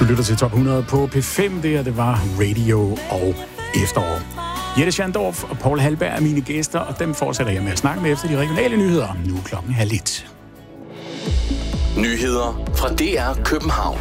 Du lytter til Top 100 på P5, det var Radio og Efterår. Jette Schandorf og Paul Halberg er mine gæster, og dem fortsætter jeg med at snakke med efter de regionale nyheder. Nu klokken 12:30. Nyheder fra DR København.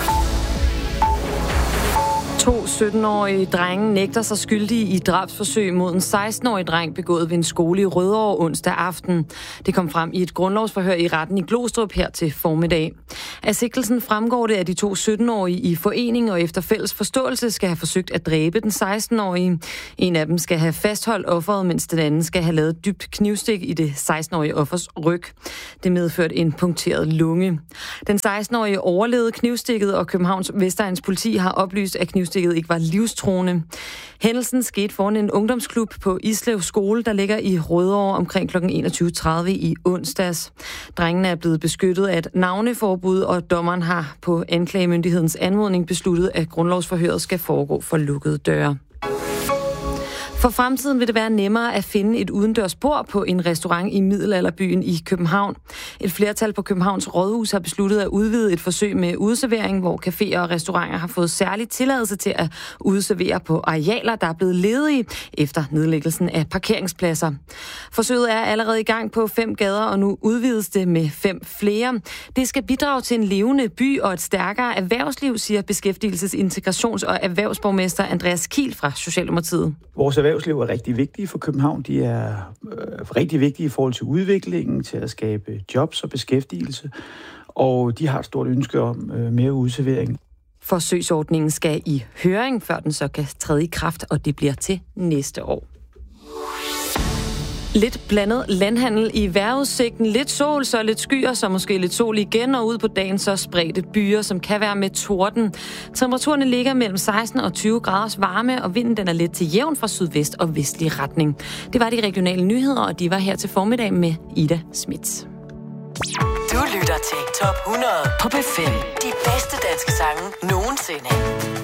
2 17-årige drenge nægter sig skyldige i drabsforsøg mod en 16-årig dreng begået ved en skole i Rødovre onsdag aften. Det kom frem i et grundlovsforhør i retten i Glostrup her til formiddag. Af sigtelsen fremgår det, at de 2 17-årige i forening og efter fælles forståelse skal have forsøgt at dræbe den 16-årige. En af dem skal have fastholdt offeret, mens den anden skal have lavet dybt knivstik i det 16-årige offers ryg. Det medførte en punkteret lunge. Den 16-årige overlevede knivstikket, og Københavns Vestegns politi har oplyst, at knivstikket ikke var livstruende. Hændelsen skete foran en ungdomsklub på Islev Skole, der ligger i Rødovre omkring kl. 21.30 i onsdags. Drengene er blevet beskyttet af et navneforbud, og dommeren har på anklagemyndighedens anmodning besluttet, at grundlovsforhøret skal foregå for lukkede døre. For fremtiden vil det være nemmere at finde et udendørs bord på en restaurant i middelalderbyen i København. Et flertal på Københavns Rådhus har besluttet at udvide et forsøg med udeservering, hvor caféer og restauranter har fået særlig tilladelse til at udeservere på arealer, der er blevet ledige efter nedlæggelsen af parkeringspladser. Forsøget er allerede i gang på 5 gader, og nu udvides det med 5 flere. Det skal bidrage til en levende by og et stærkere erhvervsliv, siger beskæftigelses-, integrations- og erhvervsborgmester Andreas Kiel fra Socialdemokratiet. Vores erhvervsliv er rigtig vigtige for København. De er rigtig vigtige i forhold til udviklingen, til at skabe jobs og beskæftigelse, og de har et stort ønske om mere udservering. Forsøgsordningen skal i høring, før den så kan træde i kraft, og det bliver til næste år. Lidt blandet landhandel i vejrudsigten. Lidt sol, så lidt skyer, så måske lidt sol igen, og ud på dagen så spredte byer, som kan være med torden. Temperaturerne ligger mellem 16 og 20 graders varme, og vinden den er lidt til jævn fra sydvest og vestlig retning. Det var de regionale nyheder, og de var her til formiddag med Ida Schmidt. Du lytter til Top 100 på P5. De bedste danske sange nogensinde.